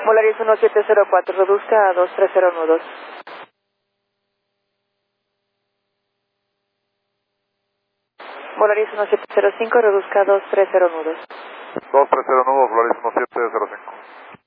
Volaris 1704, reduzca a 230 nudos. Volaris 1705, reduzca a 230 nudos. 230 nudos, Volaris 1705.